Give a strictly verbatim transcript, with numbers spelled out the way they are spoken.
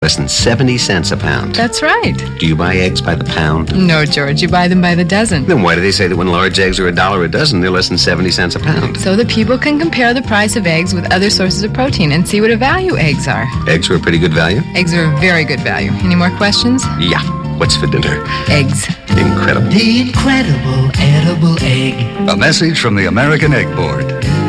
less than seventy cents a pound. That's right. Do you buy eggs by the pound? No, George, you buy them by the dozen. Then why do they say that when large eggs are a dollar a dozen, they're less than seventy cents a pound? So that people can compare the price of eggs with other sources of protein and see what a value eggs are. Eggs are a pretty good value? Eggs are a very good value. Any more questions? Yeah. What's for dinner? Eggs. Incredible. The incredible edible egg. A message from the American Egg Board.